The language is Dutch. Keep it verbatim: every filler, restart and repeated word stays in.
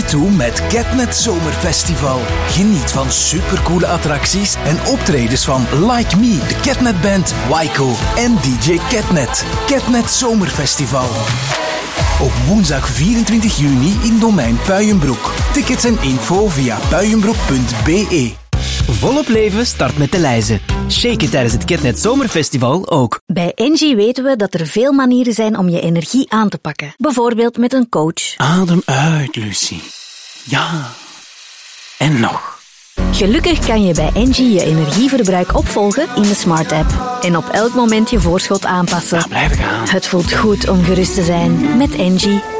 toe met Catnet Zomerfestival. Geniet van supercoole attracties en optredens van Like Me, de Catnet Band, Wyco en D J Catnet. Catnet Zomerfestival. Op woensdag vierentwintig juni in Domein Puijenbroek. Tickets en info via puijenbroek punt b e. Volop leven start met de lijzen. Shake it tijdens het Catnet Zomerfestival ook. Bij Engie weten we dat er veel manieren zijn om je energie aan te pakken. Bijvoorbeeld met een coach. Adem uit, Lucie. Ja. En nog. Gelukkig kan je bij Engie je energieverbruik opvolgen in de Smart App. En op elk moment je voorschot aanpassen. Ja, blijven gaan. Het voelt goed om gerust te zijn met Engie.